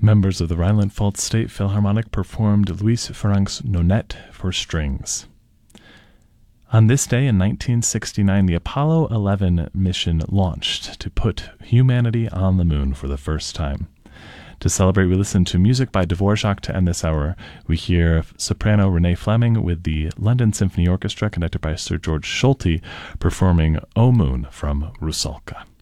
Members of the Rhineland-Pfalz State Philharmonic performed Louis Farrenc's Nonette for strings. On this day in 1969, the Apollo 11 mission launched to put humanity on the moon for the first time. To celebrate, we listen to music by Dvorak to end this hour. We hear soprano Renee Fleming with the London Symphony Orchestra, conducted by Sir George Solti, performing O Moon from Rusalka.